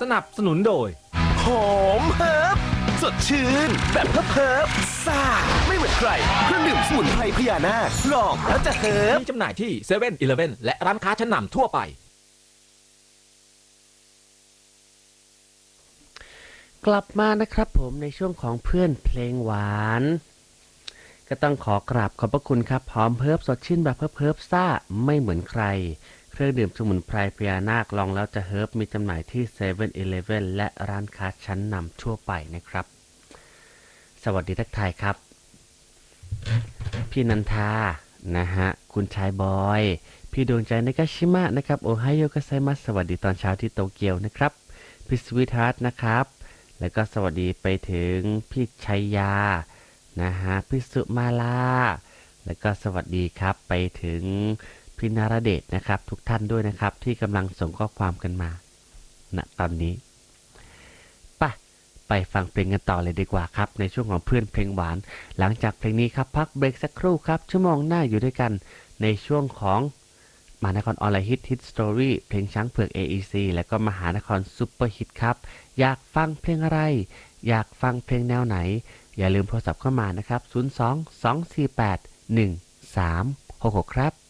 นับสนุนโดยหอมเฮิร์บสดชื่นแบบเฮิร์บซ่าไม่เหมือนใครเครื่องดื่มสมุนไพรพญานาคลองแล้วจะเฮิร์บมีจำหน่ายที่เซเว่นอีเลฟเว่นและร้านค้าชั้นนำทั่วไปกลับมานะครับผมในช่วงของเพื่อนเพลงหวานก็ต้องขอกราบขอบพระคุณครับหอมเฮิร์บสดชื่นแบบเฮิร์บซ่าไม่เหมือนใครเครื่องดื่มสมุนไพรพญานาคลองแล้วจะเฮิร์บมีจำหน่ายที่เซเว่นอีเลฟเว่นและร้านค้าชั้นนำทั่วไปนะครับสวัสดีทักทายครับพี่นันทานะฮะคุณชายบอยพี่ดวงใจในกาชิมะนะครับโอไฮโอกัสไซมัสสวัสดีตอนเช้าที่โตเกียวนะครับพี่สวีทฮาร์ทนะครับแล้วก็สวัสดีไปถึงพี่ชัยยานะฮะพี่สุมาลาแล้วก็สวัสดีครับไปถึงพี่นารเดชนะครับทุกท่านด้วยนะครับที่กำลังส่งข้อความกันมาณตอนนี้ไปฟังเพลงกันต่อเลยดีกว่าครับในช่วงของเพื่อนเพลงหวานหลังจากเพลงนี้ครับพักเบรกสักครู่ครับชั่วโมงหน้าอยู่ด้วยกันในช่วงของมหานครออนไลน์ฮิตสตอรี่เพลงช้างเผือก AEC แล้วก็มหานครซุปเปอร์ฮิตครับอยากฟังเพลงอะไรอยากฟังเพลงแนวไหนอย่าลืมโทรศัพท์เข้ามานะครับ02 248 1366ครับ